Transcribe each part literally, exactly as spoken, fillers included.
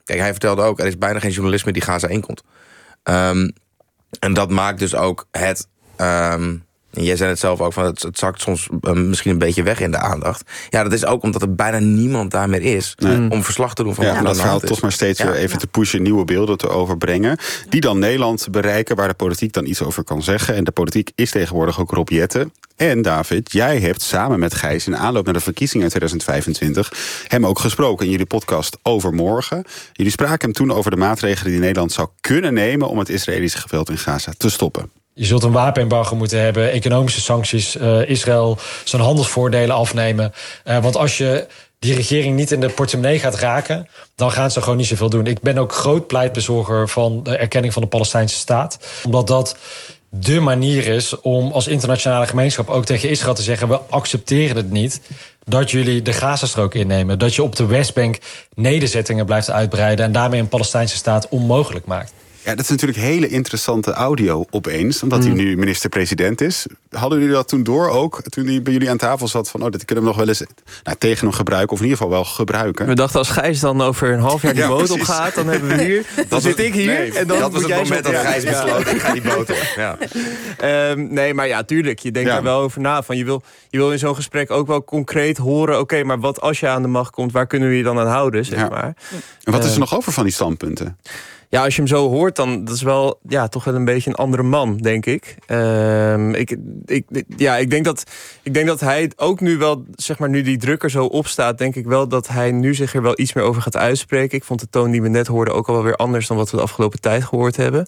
Kijk, hij vertelde ook, er is bijna geen journalist meer die Gaza inkomt. Um, en dat maakt dus ook het... Um, en jij zei het zelf ook, van het, het zakt soms uh, misschien een beetje weg in de aandacht. Ja, dat is ook omdat er bijna niemand daar meer is... Nee. om verslag te doen van ja, wat er dat aan de verhaal hand is. toch maar steeds ja, weer even ja. te pushen, nieuwe beelden te overbrengen... die dan Nederland bereiken, waar de politiek dan iets over kan zeggen. En de politiek is tegenwoordig ook Rob Jetten. En David, jij hebt samen met Gijs in aanloop naar de verkiezingen in tweeduizend vijfentwintig... hem ook gesproken in jullie podcast Overmorgen. Jullie spraken hem toen over de maatregelen die Nederland zou kunnen nemen... om het Israëlische geweld in Gaza te stoppen. Je zult een wapenembargo moeten hebben, economische sancties, uh, Israël zijn handelsvoordelen afnemen. Uh, want als je die regering niet in de portemonnee gaat raken, dan gaan ze gewoon niet zoveel doen. Ik ben ook groot pleitbezorger van de erkenning van de Palestijnse staat. Omdat dat de manier is om als internationale gemeenschap ook tegen Israël te zeggen: we accepteren het niet dat jullie de Gazastrook innemen. Dat je op de Westbank nederzettingen blijft uitbreiden en daarmee een Palestijnse staat onmogelijk maakt. Ja, dat is natuurlijk hele interessante audio opeens, omdat hij nu minister-president is. Hadden jullie dat toen door ook, toen hij bij jullie aan tafel zat... van, oh, dit kunnen we nog wel eens nou, tegen hem gebruiken... of in ieder geval wel gebruiken? We dachten, als Gijs dan over een half jaar die ja, boot precies. opgaat... dan hebben we hier, dan dat zit was, ik hier... Nee, en dan dat was het moment dat Gijs besloot, ik ga die boot op. Ja. Um, nee, maar ja, tuurlijk, je denkt ja. er wel over na. Van, je, wil, je wil in zo'n gesprek ook wel concreet horen... oké, okay, maar wat als je aan de macht komt... waar kunnen we je dan aan houden, zeg ja. maar. En wat is er uh, nog over van die standpunten? Ja, als je hem zo hoort, dan dat is wel ja, toch wel een beetje een andere man, denk ik. Um, ik, ik, ja, ik, denk dat, ik denk dat hij ook nu wel, zeg maar, nu die druk er zo op staat... denk ik wel dat hij nu zich er wel iets meer over gaat uitspreken. Ik vond de toon die we net hoorden ook al wel weer anders... dan wat we de afgelopen tijd gehoord hebben.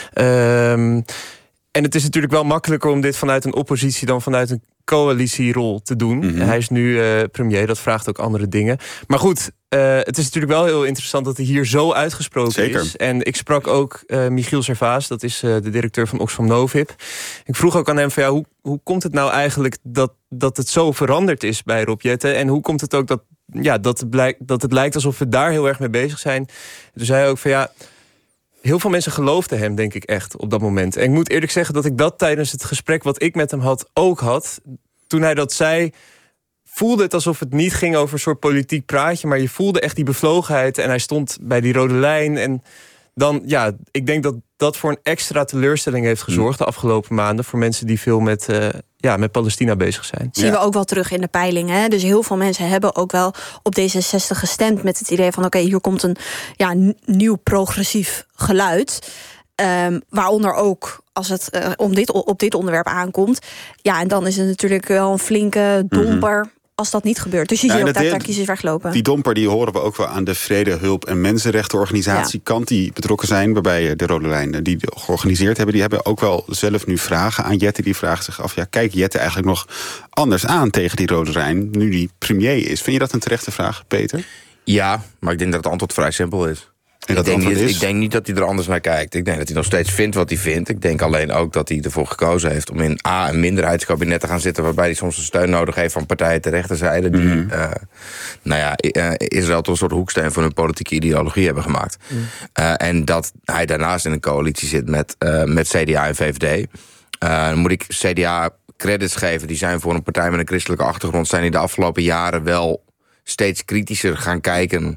Um, en het is natuurlijk wel makkelijker om dit vanuit een oppositie... dan vanuit een coalitierol te doen. Mm-hmm. Hij is nu uh, premier, dat vraagt ook andere dingen. Maar goed, uh, het is natuurlijk wel heel interessant... dat hij hier zo uitgesproken Zeker. is. En ik sprak ook uh, Michiel Servaas, dat is uh, de directeur van Oxfam Novib. Ik vroeg ook aan hem van, ja, hoe, hoe komt het nou eigenlijk... dat, dat het zo veranderd is bij Rob Jetten? En hoe komt het ook dat, ja, dat, het blijkt, dat het lijkt alsof we daar heel erg mee bezig zijn? Toen zei hij ook van, ja... heel veel mensen geloofden hem, denk ik echt, op dat moment. En ik moet eerlijk zeggen dat ik dat tijdens het gesprek... wat ik met hem had, ook had. Toen hij dat zei, voelde het alsof het niet ging over een soort politiek praatje... maar je voelde echt die bevlogenheid en hij stond bij die rode lijn. En dan, ja, ik denk dat dat voor een extra teleurstelling heeft gezorgd... de afgelopen maanden voor mensen die veel met... Uh, ja, met Palestina bezig zijn. Zien we ook wel terug in de peilingen. Hè? Dus heel veel mensen hebben ook wel op D zesenzestig gestemd... met het idee van, oké, okay, hier komt een ja, n- nieuw progressief geluid... Um, waaronder ook, als het uh, om dit, op dit onderwerp aankomt... ja, en dan is het natuurlijk wel een flinke domper... Mm-hmm. als dat niet gebeurt. Dus je ja, ziet ook dat daar kiezers weglopen. Die domper die horen we ook wel aan de Vrede, Hulp en Mensenrechtenorganisatie ja. kant... die betrokken zijn, waarbij de Rode Lijn die georganiseerd hebben... die hebben ook wel zelf nu vragen aan Jetten. Die vragen zich af, ja, kijk Jetten eigenlijk nog anders aan tegen die Rode Lijn... nu die premier is. Vind je dat een terechte vraag, Peter? Ja, maar ik denk dat het antwoord vrij simpel is. En ik, dat denk niet, is? ik denk niet dat hij er anders naar kijkt. Ik denk dat hij nog steeds vindt wat hij vindt. Ik denk alleen ook dat hij ervoor gekozen heeft... om in A, een minderheidskabinet te gaan zitten... waarbij hij soms een steun nodig heeft van partijen ter rechterzijde... die mm-hmm. uh, nou ja, uh, Israël tot een soort hoeksteen van hun politieke ideologie hebben gemaakt. Mm. Uh, en dat hij daarnaast in een coalitie zit met, uh, met C D A en V V D. Uh, dan moet ik C D A credits geven. Die zijn voor een partij met een christelijke achtergrond... zijn die de afgelopen jaren wel steeds kritischer gaan kijken...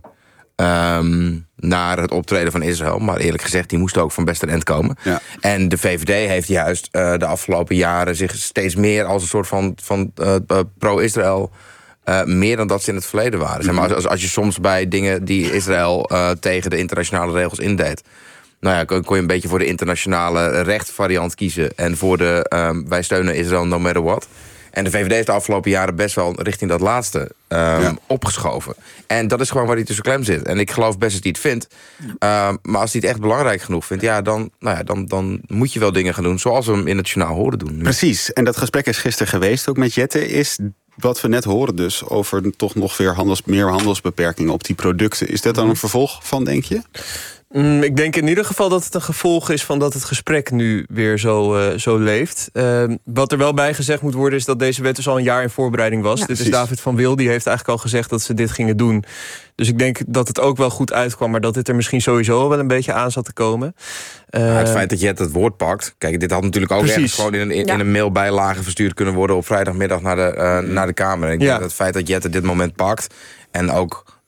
Um, naar het optreden van Israël. Maar eerlijk gezegd, die moest ook van best een end komen. Ja. En de V V D heeft juist uh, de afgelopen jaren... zich steeds meer als een soort van, van uh, uh, pro-Israël... Uh, meer dan dat ze in het verleden waren. Zeg maar, als, als je soms bij dingen die Israël uh, tegen de internationale regels indeed... nou ja, kon je een beetje voor de internationale rechtvariant kiezen... en voor de um, wij steunen Israël no matter what... En de V V D is de afgelopen jaren best wel richting dat laatste um, ja. opgeschoven. En dat is gewoon waar hij tussen klem zit. En ik geloof best dat hij het vindt. Ja. Um, maar als hij het echt belangrijk genoeg vindt... ja, dan, nou ja, dan, dan moet je wel dingen gaan doen zoals we hem in het journaal horen doen. Nu. Precies. En dat gesprek is gisteren geweest ook met Jetten. Is wat we net horen dus over toch nog weer handels, meer handelsbeperkingen op die producten. Is dat dan een vervolg van, denk je? Mm, ik denk in ieder geval dat het een gevolg is van dat het gesprek nu weer zo, uh, zo leeft. Uh, wat er wel bij gezegd moet worden is dat deze wet dus al een jaar in voorbereiding was. Ja, dit precies. is David van Wil, die heeft eigenlijk al gezegd dat ze dit gingen doen. Dus ik denk dat het ook wel goed uitkwam, maar dat dit er misschien sowieso wel een beetje aan zat te komen. Uh, ja, het feit dat Jet het woord pakt. Kijk, dit had natuurlijk ook ergens gewoon in een, in, ja. in een mailbijlage verstuurd kunnen worden op vrijdagmiddag naar de, uh, naar de Kamer. En ik ja. denk dat het feit dat Jet dit moment pakt en ook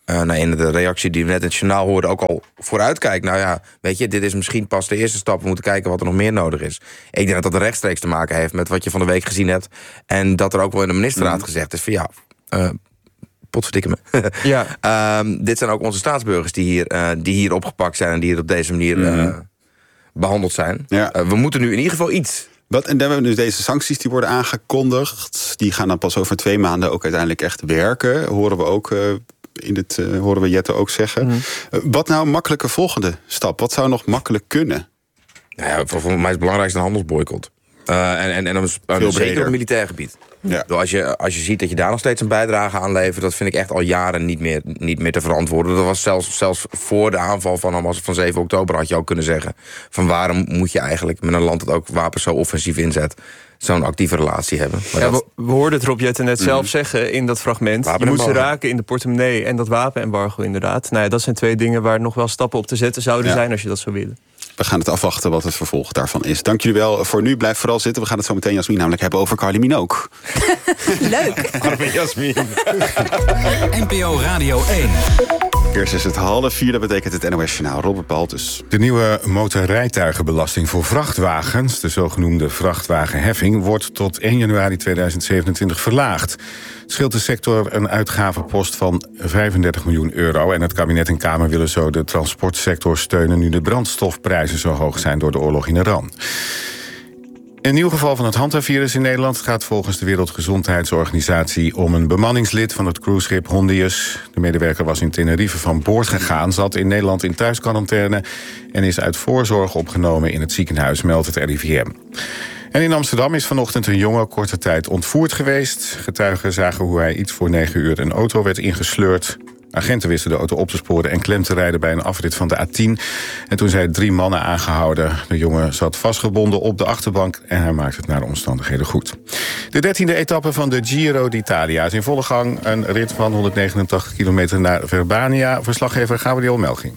Uh, nou, in de reactie die we net in het journaal hoorden ook al vooruitkijkt. Nou ja, weet je, dit is misschien pas de eerste stap. We moeten kijken wat er nog meer nodig is. Ik denk dat dat rechtstreeks te maken heeft met wat je van de week gezien hebt. En dat er ook wel in de ministerraad mm. gezegd is van ja... Uh, potverdikke me. ja. um, dit zijn ook onze staatsburgers die hier, uh, die hier opgepakt zijn... en die hier op deze manier uh, mm. behandeld zijn. Ja. Uh, we moeten nu in ieder geval iets... Wat, en dan hebben we dus deze sancties die worden aangekondigd. Die gaan dan pas over twee maanden ook uiteindelijk echt werken. Horen we ook... Uh, In het uh, horen we Jette ook zeggen. Mm. Uh, wat nou een makkelijke volgende stap? Wat zou nog makkelijk kunnen? Nou ja, voor, voor mij is het belangrijkste een handelsboycott. Uh, en en, en dan uh, zeker op het militair gebied. Ja. Als, je, als je ziet dat je daar nog steeds een bijdrage aan levert... dat vind ik echt al jaren niet meer, niet meer te verantwoorden. Dat was zelfs, zelfs voor de aanval van Hamas van zeven oktober... had je ook kunnen zeggen... van waarom moet je eigenlijk met een land dat ook wapens zo offensief inzet... zo'n actieve relatie hebben. Maar ja, dat... we, we hoorden het Rob Jetten net zelf mm. zeggen in dat fragment. Je moet ze raken in de portemonnee en dat wapenembargo inderdaad. Nou ja, dat zijn twee dingen waar nog wel stappen op te zetten zouden ja. zijn... als je dat zou willen. We gaan het afwachten wat het vervolg daarvan is. Dank jullie wel voor nu. Blijf vooral zitten. We gaan het zo meteen, Jasmin, namelijk hebben over Kylie Minogue. Leuk. Arme Jasmin. N P O Radio één. Eerst is het half vier, dat betekent het N O S-journaal. Robert Baltus. De nieuwe motorrijtuigenbelasting voor vrachtwagens... de zogenoemde vrachtwagenheffing... wordt tot één januari tweeduizend zevenentwintig verlaagd. Het scheelt de sector een uitgavenpost van vijfendertig miljoen euro... en het kabinet en Kamer willen zo de transportsector steunen... nu de brandstofprijzen zo hoog zijn door de oorlog in Iran. Een nieuw geval van het Hanta-virus in Nederland gaat volgens de Wereldgezondheidsorganisatie om een bemanningslid van het cruiseschip Hondius. De medewerker was in Tenerife van boord gegaan, zat in Nederland in thuisquarantaine en is uit voorzorg opgenomen in het ziekenhuis, meldt het R I V M. En in Amsterdam is vanochtend een jongen korte tijd ontvoerd geweest. Getuigen zagen hoe hij iets voor negen uur een auto werd ingesleurd. Agenten wisten de auto op te sporen en klem te rijden bij een afrit van de A tien. En toen zijn drie mannen aangehouden. De jongen zat vastgebonden op de achterbank en hij maakt het naar de omstandigheden goed. De dertiende etappe van de Giro d'Italia is in volle gang. Een rit van honderdnegenentachtig kilometer naar Verbania. Verslaggever Gabriel Melching.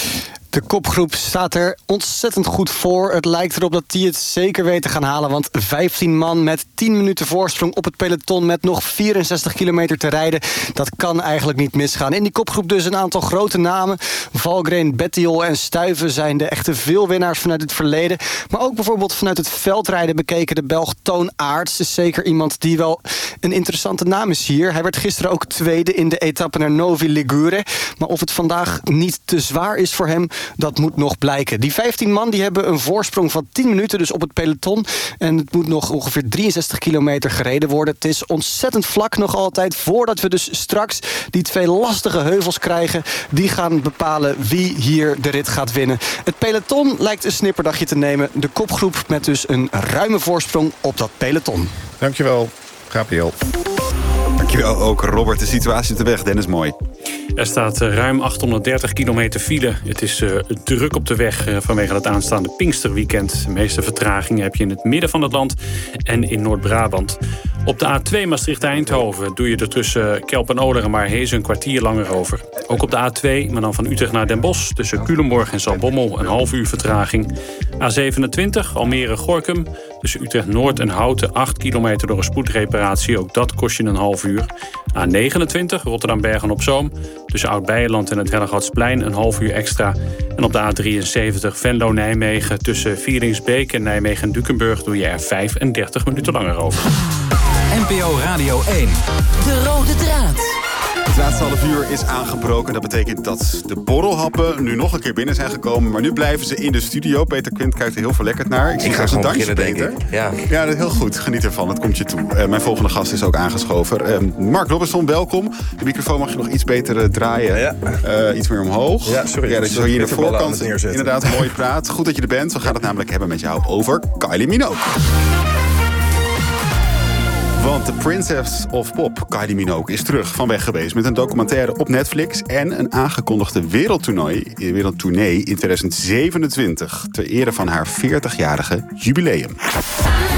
De kopgroep staat er ontzettend goed voor. Het lijkt erop dat die het zeker weten gaan halen. Want vijftien man met tien minuten voorsprong op het peloton... met nog vierenzestig kilometer te rijden. Dat kan eigenlijk niet misgaan. In die kopgroep dus een aantal grote namen. Valgren, Bettiol en Stuyven zijn de echte veelwinnaars vanuit het verleden. Maar ook bijvoorbeeld vanuit het veldrijden bekeken de Belg Toon Aerts. Is zeker iemand die wel een interessante naam is hier. Hij werd gisteren ook tweede in de etappe naar Novi Ligure. Maar of het vandaag niet te zwaar is voor hem... dat moet nog blijken. Die vijftien man die hebben een voorsprong van tien minuten dus op het peloton. En het moet nog ongeveer drieënzestig kilometer gereden worden. Het is ontzettend vlak nog altijd. Voordat we dus straks die twee lastige heuvels krijgen... die gaan bepalen wie hier de rit gaat winnen. Het peloton lijkt een snipperdagje te nemen. De kopgroep met dus een ruime voorsprong op dat peloton. Dankjewel, Gabriel. Dankjewel ook, Robert. De situatie op de weg, Dennis Mooi. Er staat ruim achthonderddertig kilometer file. Het is uh, druk op de weg uh, vanwege het aanstaande Pinksterweekend. De meeste vertragingen heb je in het midden van het land en in Noord-Brabant. Op de A twee Maastricht-Eindhoven doe je er tussen Kelp en Oderen maar hees een kwartier langer over. Ook op de A twee, maar dan van Utrecht naar Den Bosch... tussen Culemborg en Zaltbommel een half uur vertraging. A zevenentwintig Almere-Gorkum tussen Utrecht-Noord en Houten... acht kilometer door een spoedreparatie, ook dat kost je een half uur. A negenentwintig Rotterdam-Bergen-op-Zoom tussen Oud-Beijerland en het Hellegatsplein een half uur extra. En op de A drieënzeventig Venlo-Nijmegen tussen Vieringsbeek en Nijmegen-Dukenburg... doe je er vijfendertig minuten langer over. N P O Radio één. De rode draad. Het laatste half uur is aangebroken. Dat betekent dat de borrelhappen nu nog een keer binnen zijn gekomen. Maar nu blijven ze in de studio. Peter Quint kijkt er heel verlekkerd naar. Ik zie graag een dansje, Peter. Ja. ja, dat heel goed. Geniet ervan. Het komt je toe. Uh, mijn volgende gast is ook aangeschoven. Uh, Mark Robinson, welkom. De microfoon mag je nog iets beter uh, draaien. Ja. Uh, iets meer omhoog. Ja, sorry. Ja, dat je zo hier de voorkant inderdaad een mooie praat. Goed dat je er bent. We gaan het namelijk hebben met jou over Kylie Minogue. Want de Princess of Pop, Kylie Minogue, is terug van weg geweest... met een documentaire op Netflix en een aangekondigde wereldtoernooi, wereldtournee in tweeduizend zevenentwintig... ter ere van haar veertigjarige jubileum.